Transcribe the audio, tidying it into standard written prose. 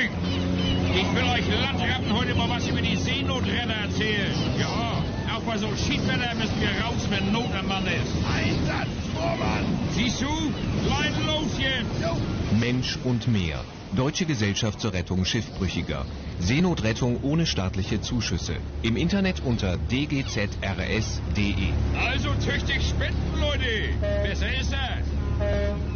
ruhig! Ich will euch Landratten heute mal was über die Seenotretter erzählen. Ja, auch bei so Schiedwetter müssen wir raus, wenn Not am Mann ist. Einsatz, Vormann! Siehst du? Leiden los jetzt! Jo. Mensch und Meer. Deutsche Gesellschaft zur Rettung Schiffbrüchiger. Seenotrettung ohne staatliche Zuschüsse. Im Internet unter dgzrs.de. Also tüchtig spenden, Leute! Besser ist das!